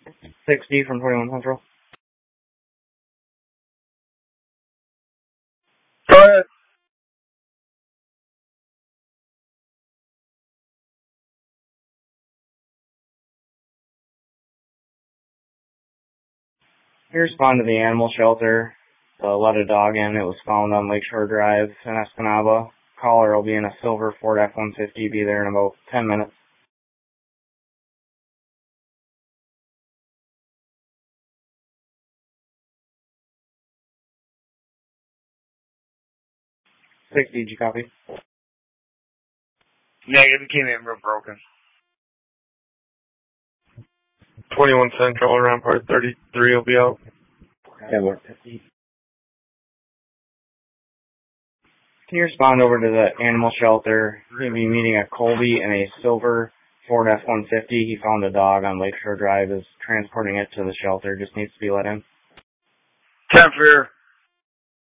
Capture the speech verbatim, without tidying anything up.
sixty from twenty-one Central. Go ahead. We respond to the animal shelter. Uh, let a dog in. It was found on Lakeshore Drive in Escanaba. Caller will be in a silver Ford F one fifty. Be there in about ten minutes. sixty, did you copy? Negative, came in real broken. twenty-one Central, around part thirty-three will be out. Yeah, we're fifty. Can you respond over to the animal shelter? We're going to be meeting at Colby in a silver Ford F one fifty. He found a dog on Lakeshore Drive, is transporting it to the shelter, just needs to be let in. ten for